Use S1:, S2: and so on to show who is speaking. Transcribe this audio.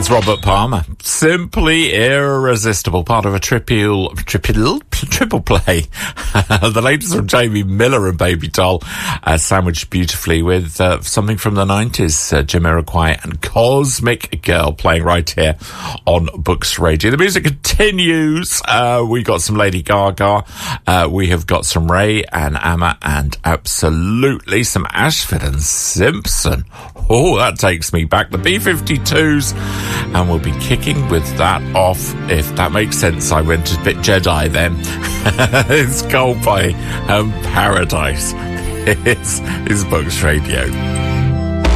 S1: It's Robert Palmer. Simply irresistible. Part of a triple play. The latest from Jamie Miller and Baby Doll, sandwiched beautifully with something from the 90s, Jamiroquai and Cosmic Girl, playing right here on Books Radio. The music continues. We got some Lady Gaga. We have got some Ray and Amma, and absolutely some Ashford and Simpson. Oh, that takes me back. The B-52s. And we'll be kicking with that off, if that makes sense. I went a bit Jedi then. It's Coldplay and Paradise. It's Books Radio.